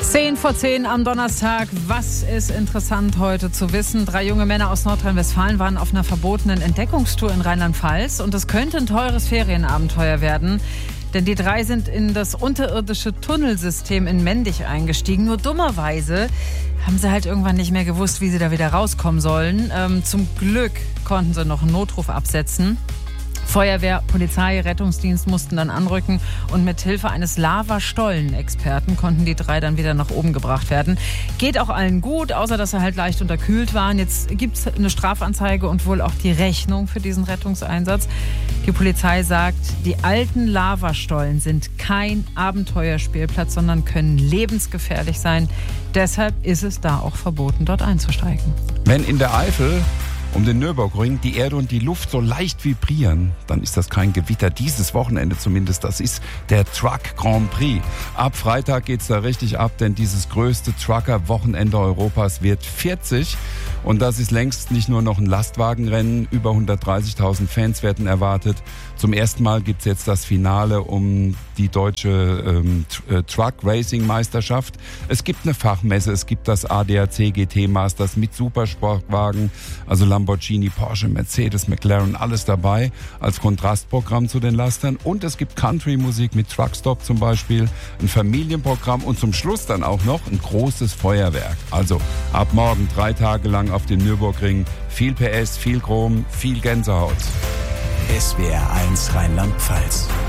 10:10 am Donnerstag. Was ist interessant heute zu wissen? 3 junge Männer aus Nordrhein-Westfalen waren auf einer verbotenen Entdeckungstour in Rheinland-Pfalz. Und es könnte ein teures Ferienabenteuer werden. Denn die 3 sind in das unterirdische Tunnelsystem in Mendig eingestiegen. Nur dummerweise haben sie halt irgendwann nicht mehr gewusst, wie sie da wieder rauskommen sollen. Zum Glück konnten sie noch einen Notruf absetzen. Feuerwehr, Polizei, Rettungsdienst mussten dann anrücken und mit Hilfe eines Lavastollen-Experten konnten die 3 dann wieder nach oben gebracht werden. Geht auch allen gut, außer dass sie halt leicht unterkühlt waren. Jetzt gibt es eine Strafanzeige und wohl auch die Rechnung für diesen Rettungseinsatz. Die Polizei sagt, die alten Lavastollen sind kein Abenteuerspielplatz, sondern können lebensgefährlich sein. Deshalb ist es da auch verboten, dort einzusteigen. Wenn in der Eifel um den Nürburgring die Erde und die Luft so leicht vibrieren, dann ist das kein Gewitter. Dieses Wochenende zumindest, das ist der Truck Grand Prix. Ab Freitag geht's da richtig ab, denn dieses größte Trucker-Wochenende Europas wird 40. Und das ist längst nicht nur noch ein Lastwagenrennen. Über 130.000 Fans werden erwartet. Zum ersten Mal gibt's jetzt das Finale um die deutsche Truck Racing Meisterschaft. Es gibt eine Fachmesse, es gibt das ADAC GT Masters mit Supersportwagen, also Lamborghini, Porsche, Mercedes, McLaren, alles dabei als Kontrastprogramm zu den Lastern. Und es gibt Country-Musik mit Truckstop zum Beispiel, ein Familienprogramm und zum Schluss dann auch noch ein großes Feuerwerk. Also ab morgen 3 Tage lang auf dem Nürburgring. Viel PS, viel Chrom, viel Gänsehaut. SWR 1 Rheinland-Pfalz.